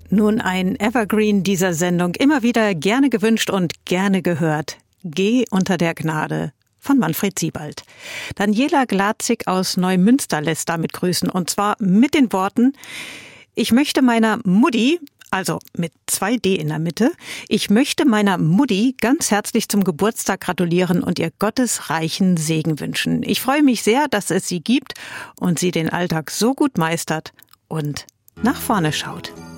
Nun ein Evergreen dieser Sendung, immer wieder gerne gewünscht und gerne gehört. Geh unter der Gnade von Manfred Siebald. Daniela Glatzig aus Neumünster lässt damit grüßen, und zwar mit den Worten: Ich möchte meiner Mutti, also mit 2 D in der Mitte, ich möchte meiner Mutti ganz herzlich zum Geburtstag gratulieren und ihr Gottes reichen Segen wünschen. Ich freue mich sehr, dass es sie gibt und sie den Alltag so gut meistert und nach vorne schaut.